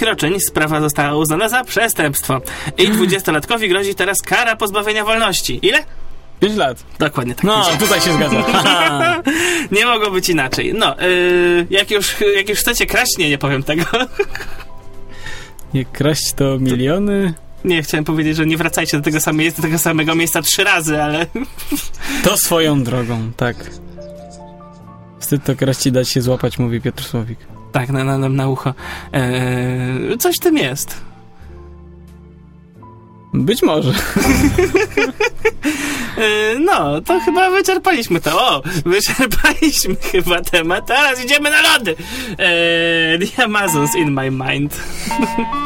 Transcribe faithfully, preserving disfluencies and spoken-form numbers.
wykroczeń sprawa została uznana za przestępstwo. I dwudziestolatkowi grozi teraz kara pozbawienia wolności. Ile? Pięć lat. Dokładnie tak. No, tutaj się zgadza. Nie mogło być inaczej. No, yy, jak już jak już chcecie kraść, nie, nie powiem tego. Nie kraść to miliony... Nie, chciałem powiedzieć, że nie wracajcie do tego samego, do tego samego miejsca trzy razy, ale... To swoją drogą, tak. Wstyd to kraść i dać się złapać, mówi Piotr Słowik. Tak, na, na, na ucho. Eee, coś w tym jest. Być może. eee, no, to chyba wyczerpaliśmy to. O, wyczerpaliśmy chyba temat. Teraz idziemy na lody. Eee, The Amazons in my mind.